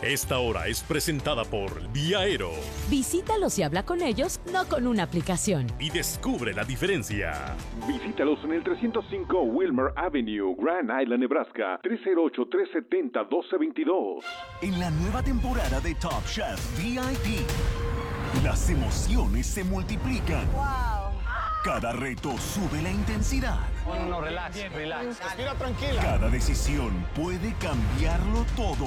Esta hora es presentada por Vía Aero. Visítalos y habla con ellos, no con una aplicación. Y descubre la diferencia. Visítalos en el 305 Wilmer Avenue, Grand Island, Nebraska, 308-370-1222. En la nueva temporada de Top Chef VIP, las emociones se multiplican. ¡Wow! Cada reto sube la intensidad. No, relax. Respira tranquila. Cada decisión puede cambiarlo todo.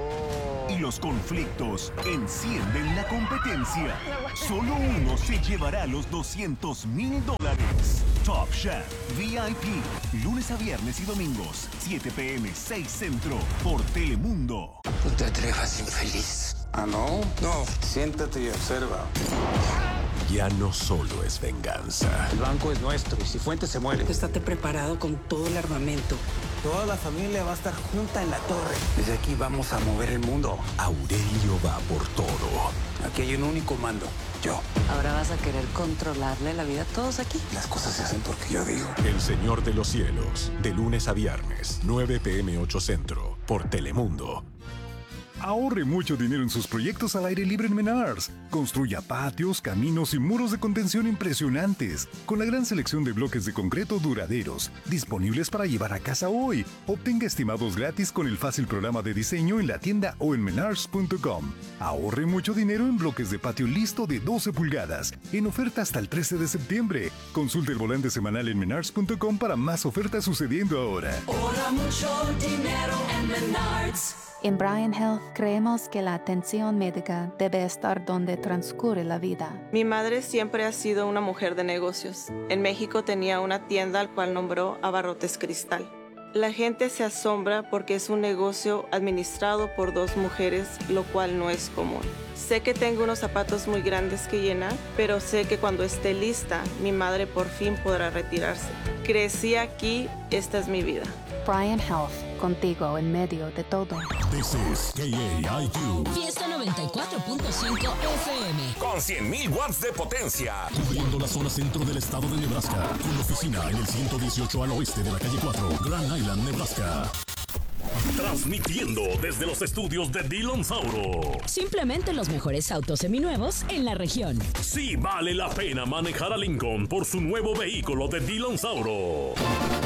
Y los conflictos encienden la competencia. Solo uno se llevará los $200,000. Top Chef VIP. Lunes a viernes y domingos, 7 p.m., 6 Centro, por Telemundo. No te atrevas, infeliz. ¿Ah, no? No. Siéntate y observa. Ya no solo es venganza. El banco es nuestro y si Fuentes se muere. Estate preparado con todo el armamento. Toda la familia va a estar junta en la torre. Desde aquí vamos a mover el mundo. Aurelio va por todo. Aquí hay un único mando, yo. Ahora vas a querer controlarle la vida a todos aquí. Las cosas se hacen porque yo digo. El Señor de los Cielos, de lunes a viernes, 9 p.m. 8 Centro, por Telemundo. Ahorre mucho dinero en sus proyectos al aire libre en Menards. Construya patios, caminos y muros de contención impresionantes, con la gran selección de bloques de concreto duraderos, disponibles para llevar a casa hoy. Obtenga estimados gratis con el fácil programa de diseño en la tienda o en menards.com. Ahorre mucho dinero en bloques de patio listo de 12 pulgadas, en oferta hasta el 13 de septiembre. Consulte el volante semanal en menards.com para más ofertas sucediendo ahora. Ahorra mucho dinero en Menards. En Bryan Health creemos que la atención médica debe estar donde transcurre la vida. Mi madre siempre ha sido una mujer de negocios. En México tenía una tienda al cual nombró Abarrotes Cristal. La gente se asombra porque es un negocio administrado por 2 mujeres, lo cual no es común. Sé que tengo unos zapatos muy grandes que llenar, pero sé que cuando esté lista, mi madre por fin podrá retirarse. Crecí aquí, esta es mi vida. Bryan Health, contigo en medio de todo. This is KAIQ. Fiesta 94.5 FM. Con 100,000 watts de potencia. Cubriendo la zona centro del estado de Nebraska. Con oficina en el 118 al oeste de la calle 4, Grand Island, Nebraska. Transmitiendo desde los estudios de Dillon Sauro. Simplemente los mejores autos seminuevos en la región. Sí vale la pena manejar a Lincoln por su nuevo vehículo de Dillon Sauro.